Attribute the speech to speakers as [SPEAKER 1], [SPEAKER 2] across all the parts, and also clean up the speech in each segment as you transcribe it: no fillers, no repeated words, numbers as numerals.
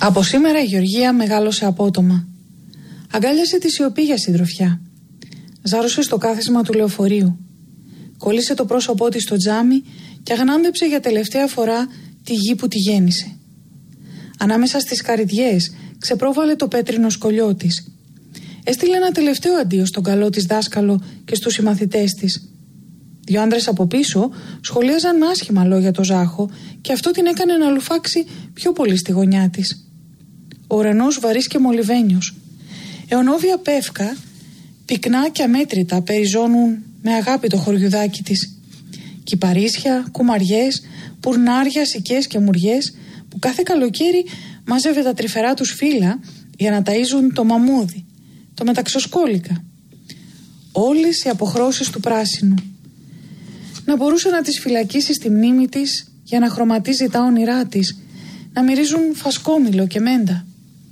[SPEAKER 1] Από σήμερα η Γεωργία μεγάλωσε απότομα. Αγκάλιασε τη σιωπή για συντροφιά. Ζάρωσε στο κάθισμα του λεωφορείου. Κόλλησε το πρόσωπό της στο τζάμι και αγνάντεψε για τελευταία φορά τη γη που τη γέννησε. Ανάμεσα στις καρυδιές ξεπρόβαλε το πέτρινο σκολιό της. Έστειλε ένα τελευταίο αντίο στον καλό της δάσκαλο και στους συμμαθητές της. Δυο άντρες από πίσω σχολίαζαν με άσχημα λόγια το Ζάχο και αυτό την έκανε να λουφάξει πιο πολύ στη γωνιά της. Ο ουρανός βαρύς και μολυβένιος. Αιωνόβια πεύκα, πυκνά και αμέτρητα, περιζώνουν με αγάπη το χωριουδάκι της. Κυπαρίσια, κουμαριές, πουρνάρια, σικές και μουριές που κάθε καλοκαίρι μάζευε τα τρυφερά τους φύλλα για να ταΐζουν το μαμούδι, το μεταξοσκόλικα. Όλες οι αποχρώσεις του πράσινου. Να μπορούσε να τις φυλακίσει στη μνήμη της για να χρωματίζει τα όνειρά της, να μυρίζουν φασκόμηλο και μέντα.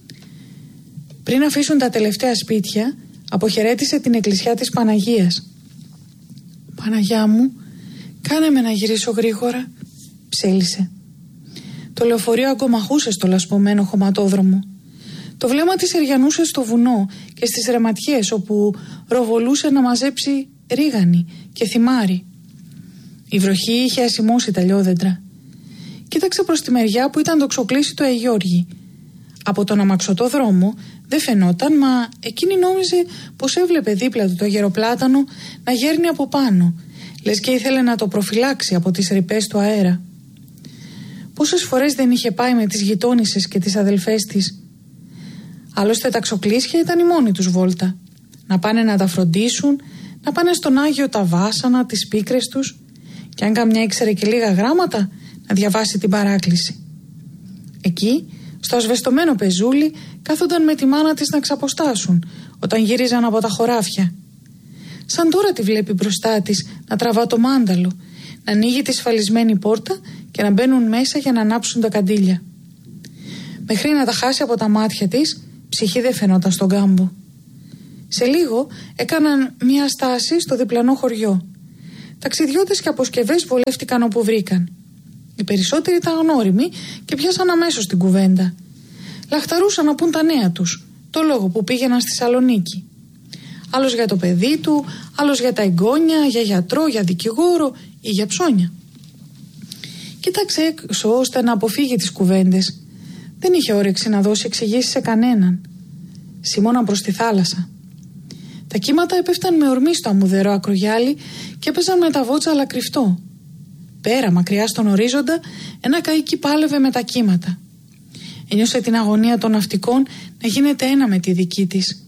[SPEAKER 1] Πριν αφήσουν τα τελευταία σπίτια, αποχαιρέτησε την εκκλησιά της Παναγίας. «Παναγιά μου, κάνε με να γυρίσω γρήγορα», ψέλισε. Το λεωφορείο αγκομαχούσε στο λασπωμένο χωματόδρομο. Το βλέμμα της εριανούσε στο βουνό και στις ρεματιές όπου ροβολούσε να μαζέψει ρίγανη και θυμάρι. Η βροχή είχε ασημώσει τα λιόδεντρα. Κοίταξε προς τη μεριά που ήταν το ξοκλήσι του Αιγιώργη. Από τον αμαξωτό δρόμο δεν φαινόταν, μα εκείνη νόμιζε πως έβλεπε δίπλα του το γεροπλάτανο να γέρνει από πάνω, λες και ήθελε να το προφυλάξει από τις ρηπές του αέρα. Πόσες φορές δεν είχε πάει με τις γειτόνισσες και τις αδελφές της. Άλλωστε τα ξοκλήσια ήταν η μόνη τους βόλτα. Να πάνε να τα φροντίσουν, να πάνε στον Άγιο τα βάσανα, τις πίκρες τους, και αν καμιά ήξερε και λίγα γράμματα, να διαβάσει την παράκληση. Εκεί, στο ασβεστομένο πεζούλι, κάθονταν με τη μάνα της να ξαποστάσουν όταν γύριζαν από τα χωράφια. Σαν τώρα τη βλέπει μπροστά της να τραβά το μάνταλο, να ανοίγει τη σφαλισμένη πόρτα και να μπαίνουν μέσα για να ανάψουν τα καντήλια. Μέχρι να τα χάσει από τα μάτια της, ψυχή δεν φαινόταν στον κάμπο. Σε λίγο έκαναν μια στάση στο διπλανό χωριό. Ταξιδιώτες και αποσκευές βολεύτηκαν όπου βρήκαν. Οι περισσότεροι ήταν γνώριμοι και πιάσαν αμέσως την κουβέντα. Λαχταρούσαν να πούν τα νέα τους, το λόγο που πήγαιναν στη Σαλονίκη. Άλλος για το παιδί του, άλλος για τα εγγόνια, για γιατρό, για δικηγόρο ή για ψώνια. Κοίταξε έξω ώστε να αποφύγει τις κουβέντες. Δεν είχε όρεξη να δώσει εξηγήσεις σε κανέναν. Σιμώναν προς τη θάλασσα. Τα κύματα έπεφταν με ορμή στο αμμουδερό ακρογιάλι και έπαιζαν με τα βότσαλα κρυφτό. Πέρα, μακριά στον ορίζοντα, ένα καΐκι πάλευε με τα κύματα. Ένιωσε την αγωνία των ναυτικών να γίνεται ένα με τη δική της.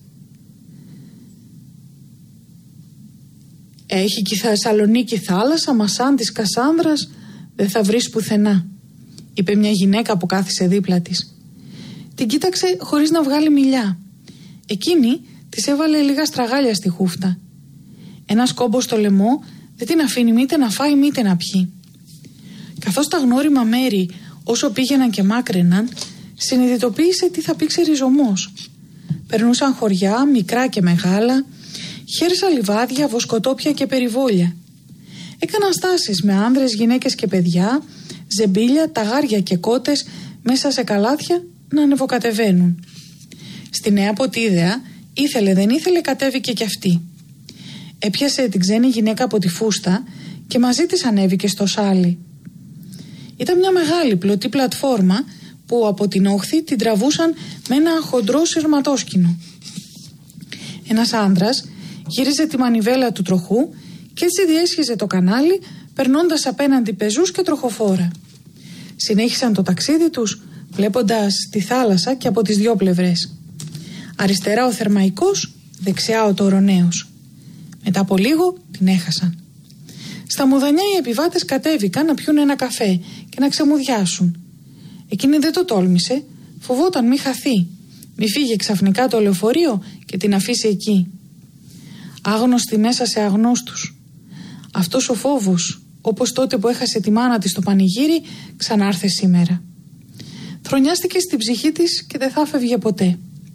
[SPEAKER 1] «Έχει και η Θεσσαλονίκη θάλασσα, μα σαν της Κασάνδρας δεν θα βρεις πουθενά», είπε μια γυναίκα που κάθισε δίπλα της. Την κοίταξε χωρίς να βγάλει μιλιά. Εκείνη της έβαλε λίγα στραγάλια στη χούφτα. Ένας κόμπος στο λαιμό δεν την αφήνει μήτε να φάει μήτε να πιει. Καθώς τα γνώριμα μέρη όσο πήγαιναν και μάκραιναν, συνειδητοποίησε τι θα πει ξεριζωμός. Περνούσαν χωριά, μικρά και μεγάλα, χέρσα λιβάδια, βοσκοτόπια και περιβόλια. Έκαναν στάσεις με άνδρες, γυναίκες και παιδιά, ζεμπίλια, ταγάρια και κότες μέσα σε καλάθια να ανεβοκατεβαίνουν. Στη νέα ποτίδεα, ήθελε δεν ήθελε, κατέβηκε κι αυτή. Έπιασε την ξένη γυναίκα από τη φούστα και μαζί της ανέβηκε στο σάλι. Ήταν μια μεγάλη πλωτή πλατφόρμα που από την όχθη την τραβούσαν με ένα χοντρό σειρματόσκηνο. Ένας άντρας γύριζε τη μανιβέλα του τροχού και έτσι διέσχιζε το κανάλι, περνώντας απέναντι πεζούς και τροχοφόρα. Συνέχισαν το ταξίδι τους βλέποντας τη θάλασσα και από τις δυο πλευρές. Αριστερά ο Θερμαϊκός, δεξιά ο Τωροναίος. Μετά από λίγο την έχασαν. Στα Μουδανιά οι επιβάτες κατέβηκαν να πιούν ένα καφέ και να ξεμουδιάσουν. Εκείνη δεν το τόλμησε, φοβόταν μη χαθεί, μη φύγει ξαφνικά το λεωφορείο και την αφήσει εκεί. Άγνωστη μέσα σε αγνώστους. Αυτός ο φόβος, όπως τότε που έχασε τη μάνα της στο πανηγύρι, ξανάρθε σήμερα. Θρονιάστηκε στην ψυχή της και δεν θα φεύγε ποτέ.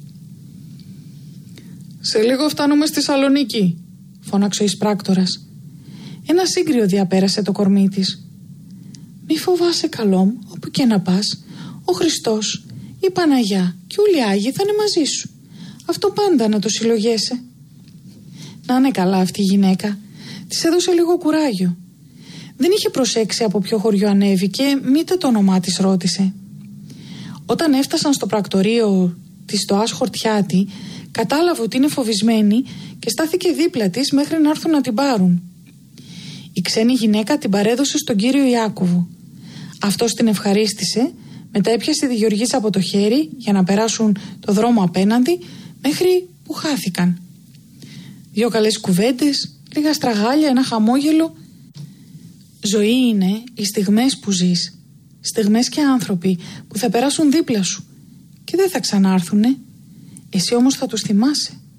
[SPEAKER 1] «Σε λίγο φτάνουμε στη Σαλονίκη», φώναξε ο εισπράκτορας. Ένα σύγκριο διαπέρασε το κορμί της. «Μη φοβάσαι, καλό μου, όπου και να πας. Ο Χριστός η Παναγιά και όλοι οι Άγιοι θα είναι μαζί σου. Αυτό πάντα να το συλλογέσαι. Να είναι καλά αυτή η γυναίκα. Της έδωσε λίγο κουράγιο. Δεν είχε προσέξει από ποιο χωριό ανέβηκε, μήτε το όνομά της ρώτησε. Όταν έφτασαν στο πρακτορείο της στο Άσχορτιάτη, κατάλαβε ότι είναι φοβισμένη και στάθηκε δίπλα της μέχρι να έρθουν να την πάρουν. Η ξένη γυναίκα την παρέδωσε στον κύριο Ιάκωβο. Αυτός την ευχαρίστησε, μετά έπιασε τη Γεωργίτσα από το χέρι για να περάσουν το δρόμο απέναντι μέχρι που χάθηκαν. 2 καλές κουβέντες, λίγα στραγάλια, ένα χαμόγελο. Ζωή είναι οι στιγμές που ζεις. Στιγμές και άνθρωποι που θα περάσουν δίπλα σου και δεν θα ξανάρθουνε. Εσύ όμως θα τους θυμάσαι.